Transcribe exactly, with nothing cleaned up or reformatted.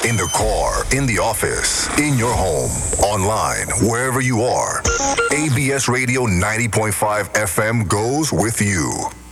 In the car, in the office, in your home, online, wherever you are. A B S Radio ninety point five F M goes with you.